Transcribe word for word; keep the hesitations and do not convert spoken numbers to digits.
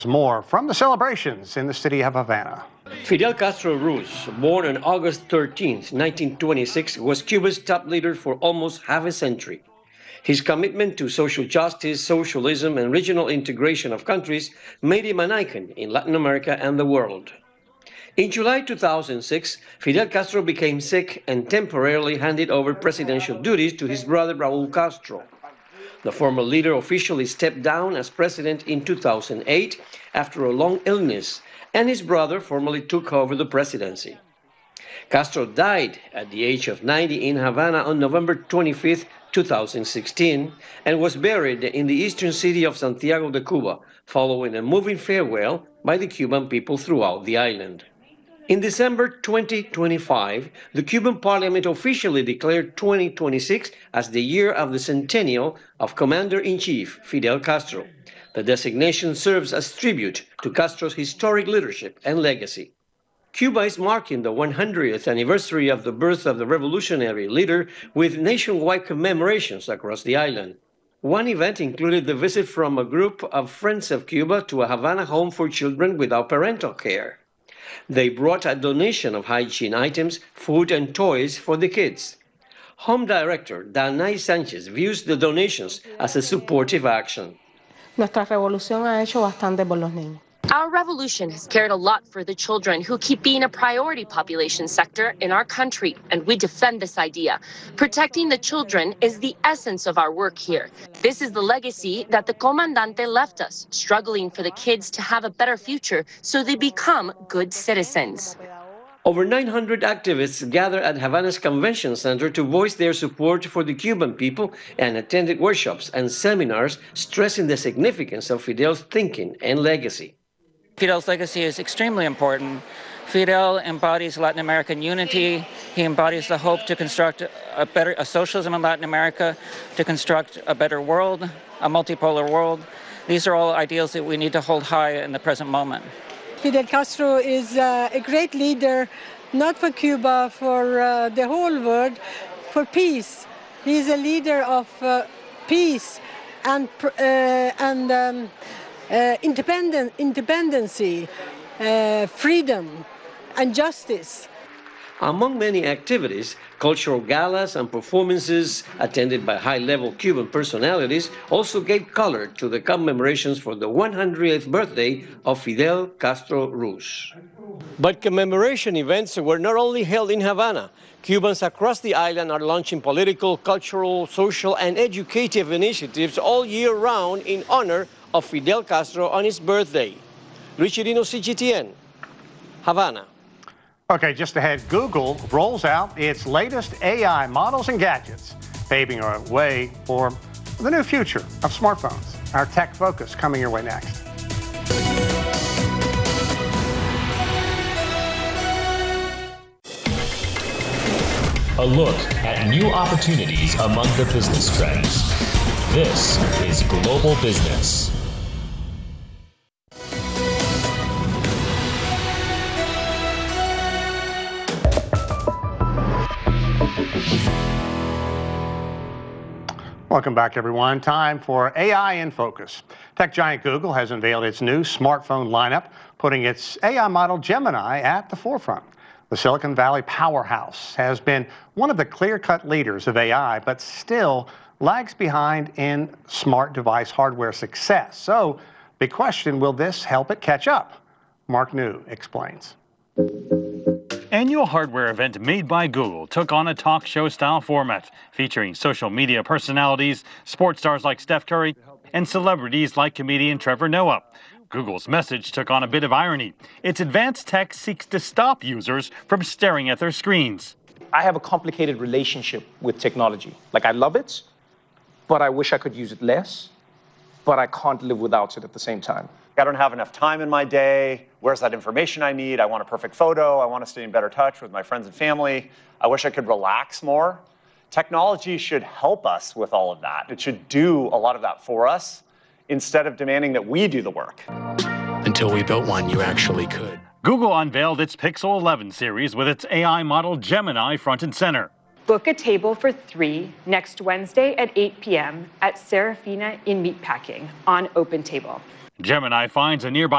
More from the celebrations in the city of Havana. Fidel Castro Ruz, born on August thirteenth, nineteen twenty-six, was Cuba's top leader for almost half a century. His commitment to social justice, socialism, and regional integration of countries made him an icon in Latin America and the world. In July two thousand six, Fidel Castro became sick and temporarily handed over presidential duties to his brother Raúl Castro. The former leader officially stepped down as president in two thousand eight after a long illness, and his brother formally took over the presidency. Castro died at the age of ninety in Havana on November twenty-fifth, two thousand sixteen, and was buried in the eastern city of Santiago de Cuba, following a moving farewell by the Cuban people throughout the island. In December twenty twenty-five, the Cuban parliament officially declared twenty twenty-six as the year of the centennial of Commander-in-Chief Fidel Castro. The designation serves as tribute to Castro's historic leadership and legacy. Cuba is marking the one hundredth anniversary of the birth of the revolutionary leader with nationwide commemorations across the island. One event included the visit from a group of Friends of Cuba to a Havana home for children without parental care. They brought a donation of hygiene items, food, and toys for the kids. Home Director Danay Sánchez views the donations as a supportive action. Nuestra revolución ha hecho bastante por los niños. Our revolution has cared a lot for the children who keep being a priority population sector in our country, and we defend this idea. Protecting the children is the essence of our work here. This is the legacy that the Comandante left us, struggling for the kids to have a better future so they become good citizens. Over nine hundred activists gathered at Havana's Convention Center to voice their support for the Cuban people and attended workshops and seminars stressing the significance of Fidel's thinking and legacy. Fidel's legacy is extremely important. Fidel embodies Latin American unity. He embodies the hope to construct a better a socialism in Latin America, to construct a better world, a multipolar world. These are all ideals that we need to hold high in the present moment. Fidel Castro is uh, a great leader, not for Cuba, for uh, the whole world, for peace. He is a leader of uh, peace and, uh, and um, uh, independent, independency, uh, freedom, and justice. Among many activities, cultural galas and performances attended by high-level Cuban personalities also gave color to the commemorations for the one hundredth birthday of Fidel Castro Ruz. But commemoration events were not only held in Havana. Cubans across the island are launching political, cultural, social, and educative initiatives all year round in honor of Fidel Castro on his birthday. Richardino, C G T N, Havana. Okay, just ahead, Google rolls out its latest A I models and gadgets, paving our way for the new future of smartphones. Our tech focus coming your way next. A look at new opportunities among the business trends. This is Global Business. Welcome back, everyone. Time for A I in Focus. Tech giant Google has unveiled its new smartphone lineup, putting its A I model Gemini at the forefront. The Silicon Valley powerhouse has been one of the clear-cut leaders of A I, but still lags behind in smart device hardware success. So, big question, will this help it catch up? Mark New explains. Annual hardware event made by Google took on a talk show style format, featuring social media personalities, sports stars like Steph Curry, and celebrities like comedian Trevor Noah. Google's message took on a bit of irony. Its advanced tech seeks to stop users from staring at their screens. I have a complicated relationship with technology. Like, I love it, but I wish I could use it less, but I can't live without it at the same time. I don't have enough time in my day. Where's that information I need? I want a perfect photo. I want to stay in better touch with my friends and family. I wish I could relax more. Technology should help us with all of that. It should do a lot of that for us instead of demanding that we do the work. Until we built one, you actually could. Google unveiled its Pixel eleven series with its A I model Gemini front and center. Book a table for three next Wednesday at eight p m at Serafina in Meatpacking on OpenTable. Gemini finds a nearby